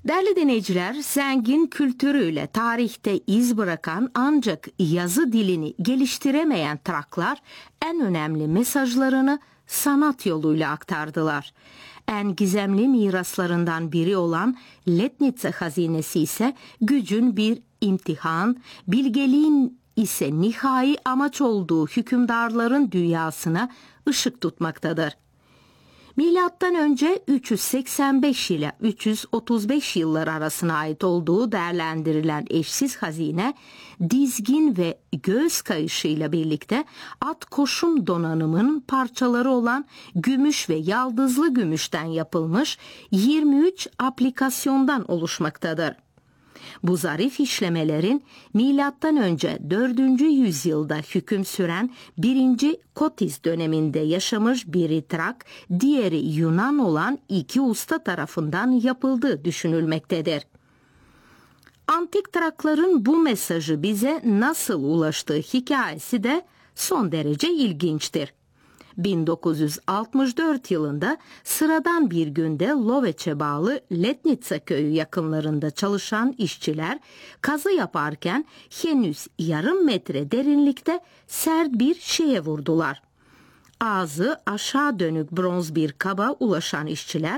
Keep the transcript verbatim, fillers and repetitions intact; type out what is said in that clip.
Değerli dinleyiciler, zengin kültürüyle tarihte iz bırakan ancak yazı dilini geliştiremeyen Traklar en önemli mesajlarını sanat yoluyla aktardılar. En gizemli miraslarından biri olan Letnice hazinesi ise gücün bir imtihan, bilgeliğin ise nihai amaç olduğu hükümdarların dünyasına ışık tutmaktadır. Milattan önce üç yüz seksen beş ile üç yüz otuz beş yıllar arasına ait olduğu değerlendirilen eşsiz hazine, dizgin ve göğüs kayışıyla birlikte at koşum donanımının parçaları olan gümüş ve yaldızlı gümüşten yapılmış yirmi üç aplikasyondan oluşmaktadır. Bu zarif işlemelerin milattan önce dördüncü yüzyılda hüküm süren birinci Kotiz döneminde yaşamış biri Trak, diğeri Yunan olan iki usta tarafından yapıldığı düşünülmektedir. Antik Trakların bu mesajı bize nasıl ulaştığı hikayesi de son derece ilginçtir. bin dokuz yüz altmış dört yılında sıradan bir günde Loveç'e bağlı Letnice köyü yakınlarında çalışan işçiler kazı yaparken henüz yarım metre derinlikte sert bir şeye vurdular. Ağzı aşağı dönük bronz bir kaba ulaşan işçiler